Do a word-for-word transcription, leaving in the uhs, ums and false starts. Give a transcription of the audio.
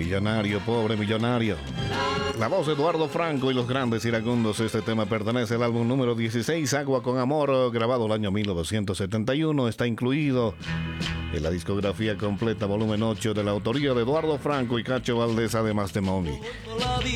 Millonario, pobre millonario. La voz de Eduardo Franco y los grandes iracundos. Este tema pertenece al álbum número dieciséis, Agua con Amor, grabado el año mil novecientos setenta y uno. Está incluido en la discografía completa, volumen ocho, de la autoría de Eduardo Franco y Cacho Valdés, además de Moni.